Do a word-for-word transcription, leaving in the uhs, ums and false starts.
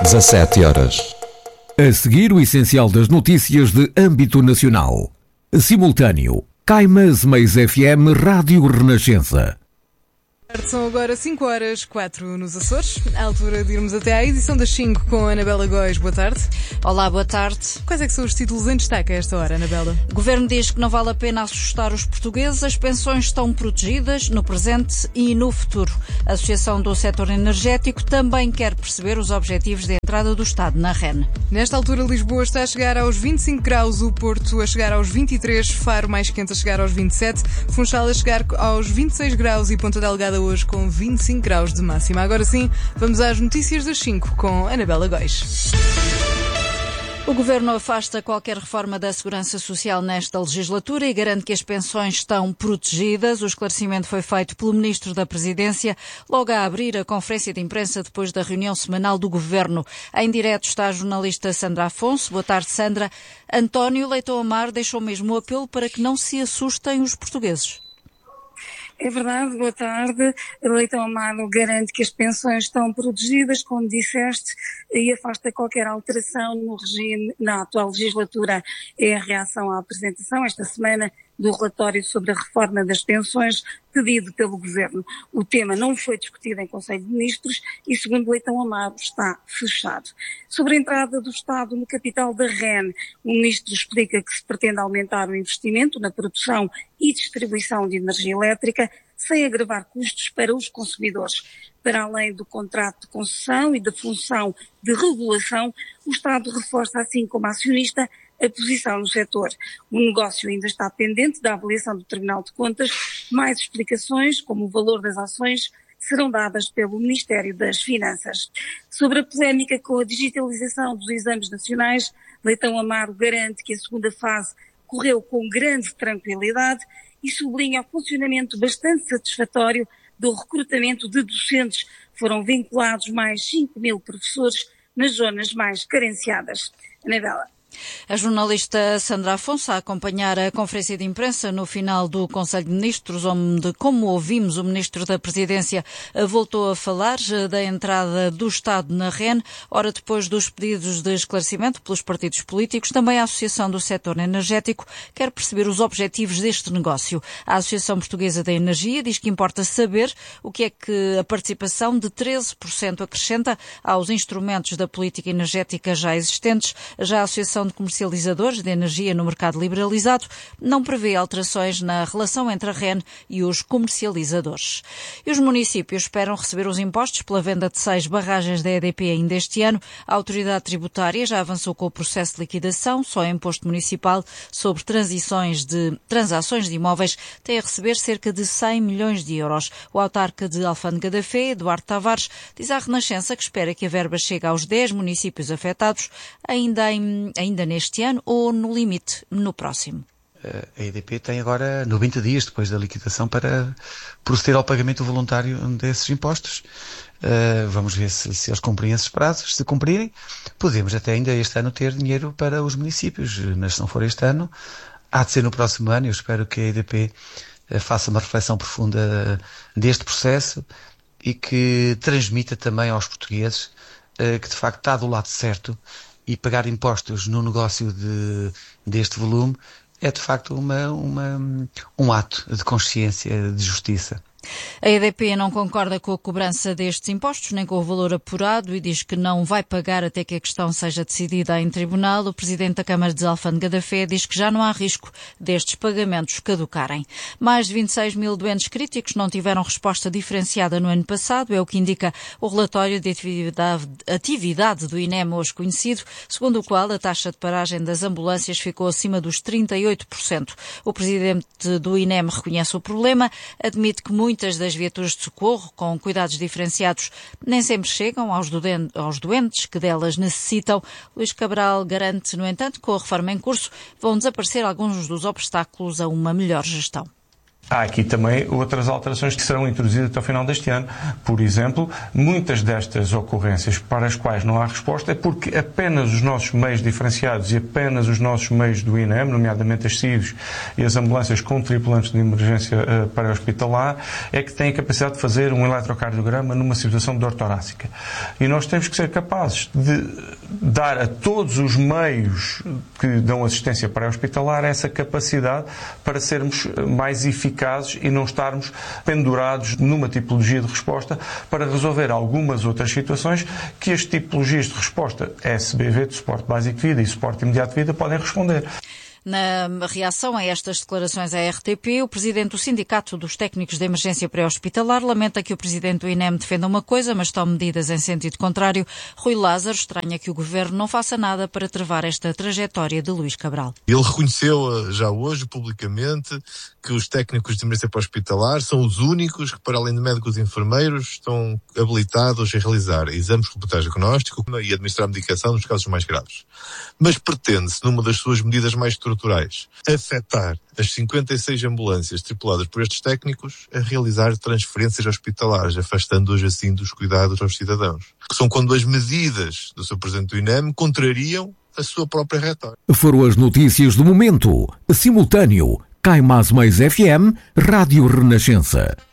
dezassete horas. A seguir, o essencial das notícias de âmbito nacional. Simultâneo. Caimás Meis F M Rádio Renascença. São agora cinco horas, quatro nos Açores. À altura de irmos até à edição das cinco com a Anabela Góis. Boa tarde. Olá, boa tarde. Quais é que são os títulos em destaque a esta hora, Anabela? O Governo diz que não vale a pena assustar os portugueses. As pensões estão protegidas no presente e no futuro. A Associação do Setor Energético também quer perceber os objetivos de entrada do Estado na R E N. Nesta altura, Lisboa está a chegar aos vinte e cinco graus, o Porto a chegar aos vinte e três, Faro mais quente a chegar aos vinte e sete, Funchal a chegar aos vinte e seis graus e Ponta Delgada hoje com vinte e cinco graus de máxima. Agora sim, vamos às notícias das cinco com Anabela Góis. O Governo afasta qualquer reforma da Segurança Social nesta legislatura e garante que as pensões estão protegidas. O esclarecimento foi feito pelo Ministro da Presidência logo a abrir a conferência de imprensa depois da reunião semanal do Governo. Em direto está a jornalista Sandra Afonso. Boa tarde, Sandra. António Leitão Amar deixou mesmo o apelo para que não se assustem os portugueses. É verdade, boa tarde. Leitão Amaro garante que as pensões estão protegidas, como disseste, e afasta qualquer alteração no regime na atual legislatura. É a reação à apresentação esta semana do relatório sobre a reforma das pensões pedido pelo Governo. O tema não foi discutido em Conselho de Ministros e, segundo Leitão Amaro, está fechado. Sobre a entrada do Estado no capital da R E N, o Ministro explica que se pretende aumentar o investimento na produção e distribuição de energia elétrica sem agravar custos para os consumidores. Para além do contrato de concessão e da função de regulação, o Estado reforça, assim como acionista, a posição no setor. O negócio ainda está pendente da avaliação do Tribunal de Contas. Mais explicações, como o valor das ações, serão dadas pelo Ministério das Finanças. Sobre a polémica com a digitalização dos exames nacionais, Leitão Amaro garante que a segunda fase correu com grande tranquilidade e sublinha o funcionamento bastante satisfatório do recrutamento de docentes. Foram vinculados mais cinco mil professores nas zonas mais carenciadas. Anabela. A jornalista Sandra Afonso a acompanhar a conferência de imprensa no final do Conselho de Ministros, onde, como ouvimos, o Ministro da Presidência voltou a falar da entrada do Estado na R E N, hora depois dos pedidos de esclarecimento pelos partidos políticos. Também a Associação do Setor Energético quer perceber os objetivos deste negócio. A Associação Portuguesa da Energia diz que importa saber o que é que a participação de treze por cento acrescenta aos instrumentos da política energética já existentes. Já a Associação de Comercializadores de Energia no Mercado Liberalizado não prevê alterações na relação entre a R E N e os comercializadores. E os municípios esperam receber os impostos pela venda de seis barragens da E D P ainda este ano. A autoridade tributária já avançou com o processo de liquidação. Só o imposto municipal sobre transições de, transações de imóveis tem a receber cerca de cem milhões de euros. O autarca de Alfândega da Fé, Eduardo Tavares, diz à Renascença que espera que a verba chegue aos dez municípios afetados ainda em ainda neste ano ou, no limite, no próximo? A E D P tem agora noventa dias depois da liquidação para proceder ao pagamento voluntário desses impostos. Uh, vamos ver se, se eles cumprem esses prazos. Se cumprirem, podemos até ainda este ano ter dinheiro para os municípios, mas se não for este ano, há de ser no próximo ano. Eu espero que a E D P uh, faça uma reflexão profunda deste processo e que transmita também aos portugueses uh, que de facto está do lado certo. E pagar impostos no negócio de, deste volume é de facto uma, uma, um ato de consciência, de justiça. A E D P não concorda com a cobrança destes impostos, nem com o valor apurado, e diz que não vai pagar até que a questão seja decidida em tribunal. O presidente da Câmara de Alfândega da Fé diz que já não há risco destes pagamentos caducarem. Mais de vinte e seis mil doentes críticos não tiveram resposta diferenciada no ano passado, é o que indica o relatório de atividade, atividade do INEM hoje conhecido, segundo o qual a taxa de paragem das ambulâncias ficou acima dos trinta e oito por cento. O presidente do INEM reconhece o problema, admite que muito Muitas das viaturas de socorro, com cuidados diferenciados, nem sempre chegam aos, doen- aos doentes que delas necessitam. Luís Cabral garante, no entanto, que com a reforma em curso vão desaparecer alguns dos obstáculos a uma melhor gestão. Há aqui também outras alterações que serão introduzidas até o final deste ano. Por exemplo, muitas destas ocorrências para as quais não há resposta é porque apenas os nossos meios diferenciados e apenas os nossos meios do I N E M, nomeadamente as C I Vs e as ambulâncias com tripulantes de emergência uh, pré-hospitalar, é que têm a capacidade de fazer um eletrocardiograma numa situação de dor torácica. E nós temos que ser capazes de dar a todos os meios que dão assistência pré-hospitalar essa capacidade para sermos mais eficazes e não estarmos pendurados numa tipologia de resposta para resolver algumas outras situações que as tipologias de resposta S B V, de suporte básico de vida e suporte imediato de vida, podem responder. Na reação a estas declarações à R T P, o presidente do Sindicato dos Técnicos de Emergência Pré-Hospitalar lamenta que o presidente do I N E M defenda uma coisa, mas tome medidas em sentido contrário. Rui Lázaro estranha que o governo não faça nada para travar esta trajetória de Luís Cabral. Ele reconheceu já hoje, publicamente, que os técnicos de emergência pré-hospitalar são os únicos que, para além de médicos e enfermeiros, estão habilitados a realizar exames complementares de diagnóstico e administrar medicação nos casos mais graves. Mas pretende-se, numa das suas medidas mais estruturais, afetar as cinquenta e seis ambulâncias tripuladas por estes técnicos a realizar transferências hospitalares, afastando-os assim dos cuidados aos cidadãos. Que são quando as medidas do seu presidente do I N E M contrariam a sua própria retórica. Foram as notícias do momento. Simultâneo. Cai Mais Mais F M, Rádio Renascença.